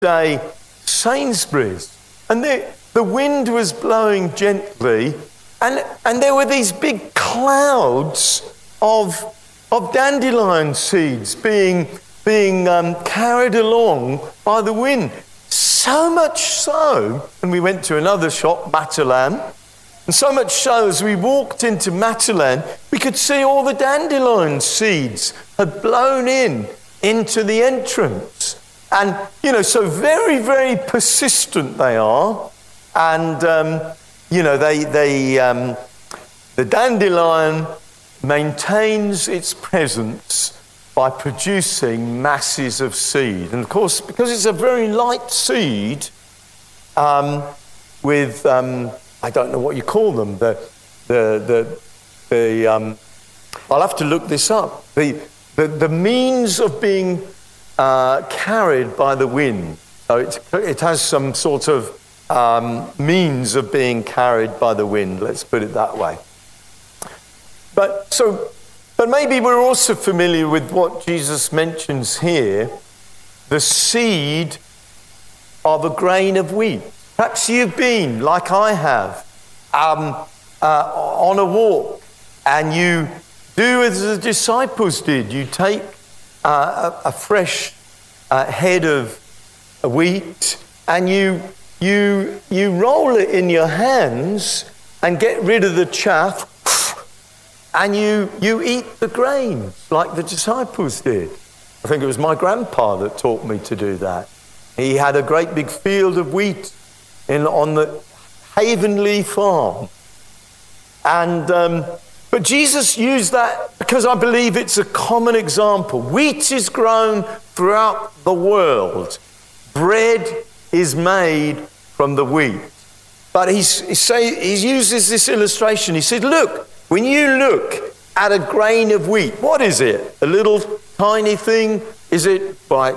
say, Sainsbury's. And the wind was blowing gently, and there were these big clouds of dandelion seeds being carried along by the wind. So much so, and we went to another shop, Matalan, and so much so as we walked into Matalan, we could see all the dandelion seeds had blown into the entrance. And, so very, very persistent they are. And, the dandelion maintains its presence by producing masses of seed. And of course, because it's a very light seed, with, I don't know what you call them, I'll have to look this up. The means of being carried by the wind. So it has some sort of means of being carried by the wind, let's put it that way. But maybe we're also familiar with what Jesus mentions here, the seed of a grain of wheat. Perhaps you've been, like I have, on a walk, and you do as the disciples did. You take a fresh head of wheat, and you roll it in your hands and get rid of the chaff, and you eat the grains like the disciples did. I think it was my grandpa that taught me to do that. He had a great big field of wheat on the Havenley farm. But Jesus used that because I believe it's a common example. Wheat is grown throughout the world. Bread is made from the wheat. But he uses this illustration. He said, look, when you look at a grain of wheat, what is it? A little tiny thing? Is it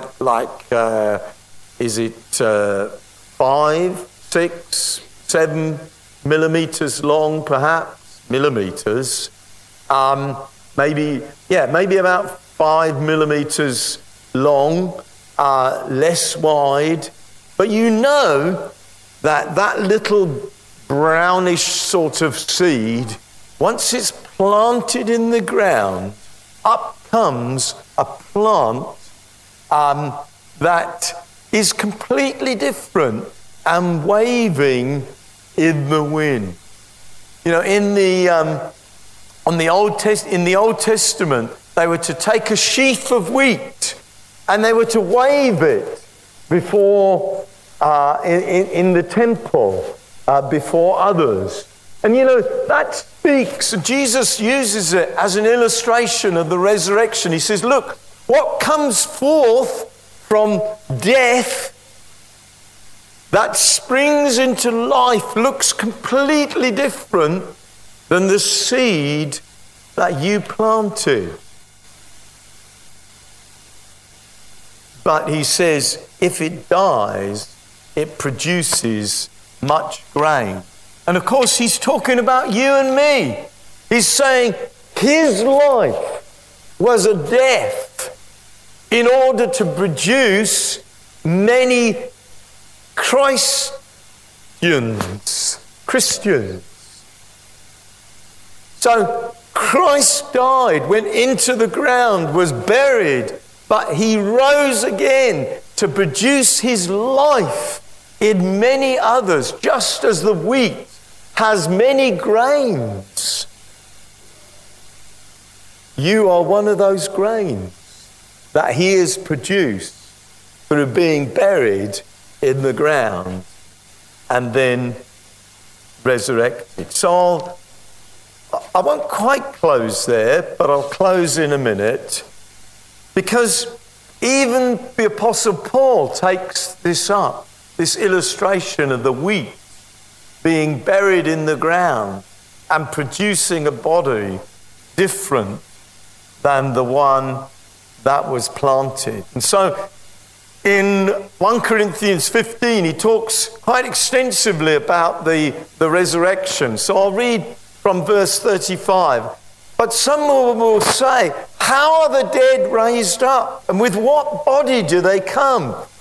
is it 5, 6, 7 millimeters long, perhaps? Millimeters. Maybe about 5 millimeters long, less wide. But you know that little brownish sort of seed, once it's planted in the ground, up comes a plant that is completely different and waving in the wind. In the Old Testament, they were to take a sheaf of wheat and they were to wave it before in the temple before others. And that speaks, Jesus uses it as an illustration of the resurrection. He says, look, what comes forth from death that springs into life looks completely different than the seed that you planted. But he says, if it dies, it produces much grain. And of course, he's talking about you and me. He's saying his life was a death in order to produce many Christians. So Christ died, went into the ground, was buried, but he rose again to produce his life in many others, just as the wheat has many grains. You are one of those grains that he has produced through being buried in the ground and then resurrected. So I won't quite close there, but I'll close in a minute, because even the Apostle Paul takes this up, this illustration of the wheat being buried in the ground and producing a body different than the one that was planted. And so in 1 Corinthians 15, he talks quite extensively about the resurrection. So I'll read from verse 35. But some will say, how are the dead raised up? And with what body do they come?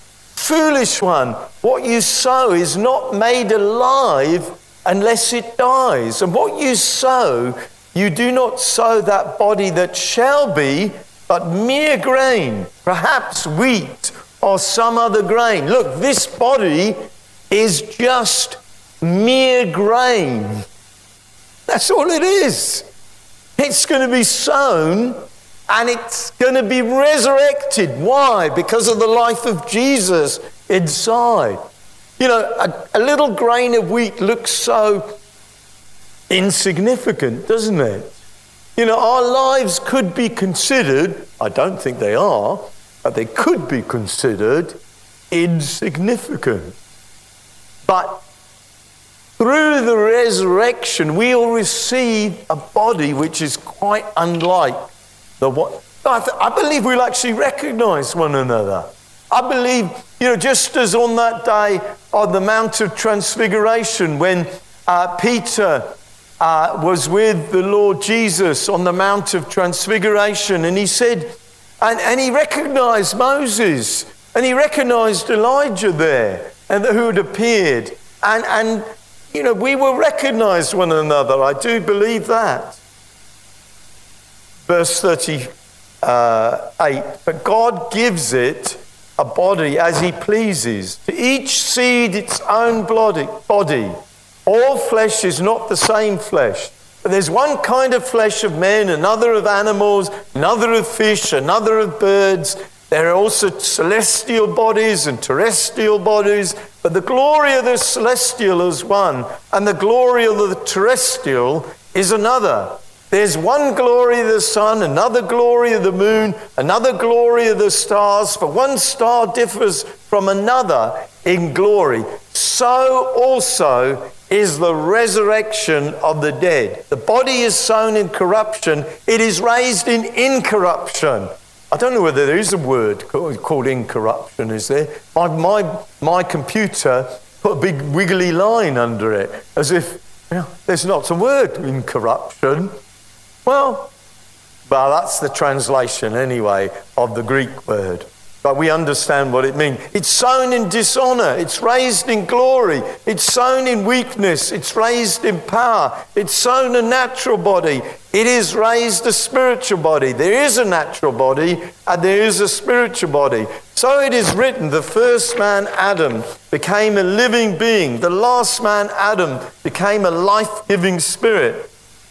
Foolish one, what you sow is not made alive unless it dies. And what you sow, you do not sow that body that shall be, but mere grain, perhaps wheat or some other grain. Look, this body is just mere grain. That's all it is. It's going to be sown and it's going to be resurrected. Why? Because of the life of Jesus inside. You know, a little grain of wheat looks so insignificant, doesn't it? You know, our lives could be considered, I don't think they are, but they could be considered insignificant. But through the resurrection, we will receive a body which is quite unlike the one. I believe we'll actually recognize one another. I believe, you know, just as on that day on the Mount of Transfiguration, when Peter was with the Lord Jesus on the Mount of Transfiguration, and he said, and he recognized Moses, and he recognized Elijah there, and who had appeared, and you know, we will recognize one another. I do believe that. Verse 38, but God gives it a body as he pleases, to each seed its own body. All flesh is not the same flesh. But there's one kind of flesh of men, another of animals, another of fish, another of birds. There are also celestial bodies and terrestrial bodies, but the glory of the celestial is one, and the glory of the terrestrial is another. There's one glory of the sun, another glory of the moon, another glory of the stars, for one star differs from another in glory. So also is the resurrection of the dead. The body is sown in corruption, it is raised in incorruption. I don't know whether there is a word called incorruption, is there? My computer put a big wiggly line under it, as if, you know, there's not a word incorruption. Well, that's the translation anyway of the Greek word. But we understand what it means. It's sown in dishonor. It's raised in glory. It's sown in weakness. It's raised in power. It's sown a natural body. It is raised a spiritual body. There is a natural body and there is a spiritual body. So it is written, the first man, Adam, became a living being. The last man, Adam, became a life-giving spirit.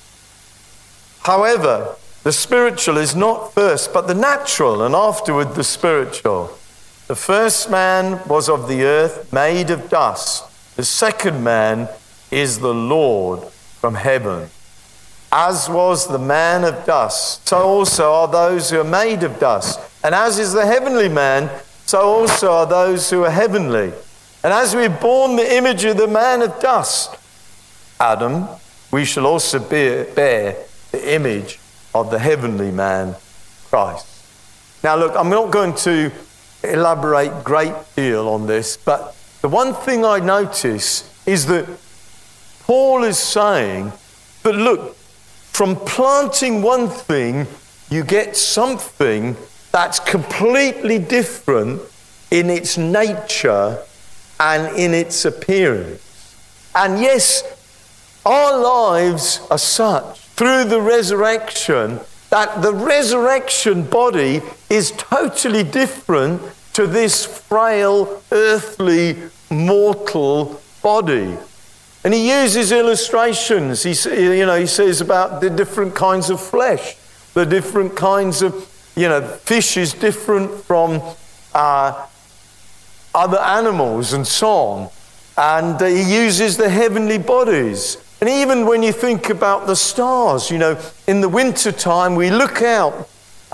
However, the spiritual is not first, but the natural, and afterward the spiritual. The first man was of the earth, made of dust. The second man is the Lord from heaven. As was the man of dust, so also are those who are made of dust. And as is the heavenly man, so also are those who are heavenly. And as we've borne the image of the man of dust, Adam, we shall also bear the image of the heavenly man, Christ. Now look, I'm not going to elaborate a great deal on this, but the one thing I notice is that Paul is saying that look, from planting one thing, you get something that's completely different in its nature and in its appearance. And yes, our lives are such through the resurrection that the resurrection body is totally different to this frail, earthly, mortal body. And he uses illustrations. He says about the different kinds of flesh, the different kinds of, fish is different from other animals and so on. And he uses the heavenly bodies. And even when you think about the stars, in the winter time we look out,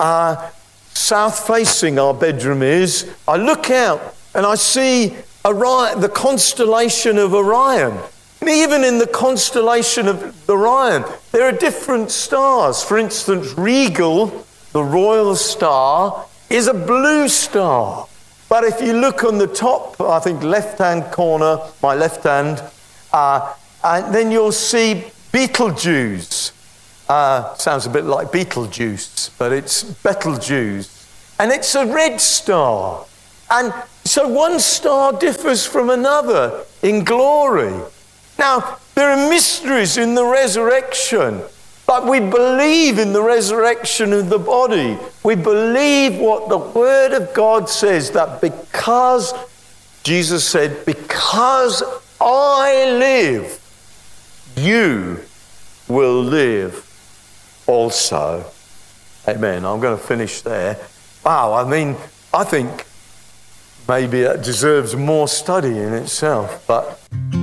south facing our bedroom is, I look out and I see Orion, the constellation of Orion. And even in the constellation of Orion, there are different stars. For instance, Regal, the royal star, is a blue star. But if you look on the top, I think left-hand corner, my left hand, and then you'll see Betelgeuse. Sounds a bit like Beetlejuice, but it's Betelgeuse. And it's a red star. And So one star differs from another in glory. Now, there are mysteries in the resurrection, but we believe in the resurrection of the body. We believe what the Word of God says, that because, Jesus said, because I live, you will live also. Amen. I'm going to finish there. Wow, I think maybe that deserves more study in itself, but